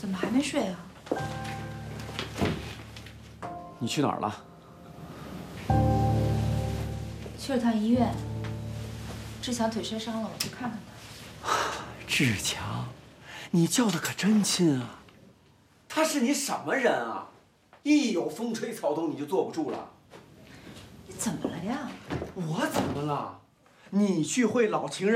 怎么还没睡啊？ 你去哪儿了？ 去了趟医院。志强腿摔伤了，我去看看他。 志强，你叫的可真亲啊！他是你什么人啊？一有风吹草动你就坐不住了。 你怎么了呀？ 我怎么了？你去会老情人